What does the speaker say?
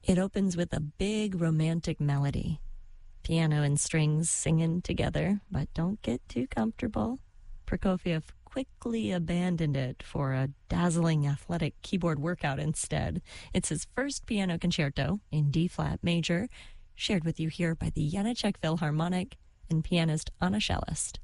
It opens with a big romantic melody. Piano and strings singing together, but don't get too comfortable. Prokofiev quickly abandoned it for a dazzling athletic keyboard workout instead. It's his first piano concerto in D-flat major, shared with you here by the Janacek Philharmonic and pianist Anna Cellist.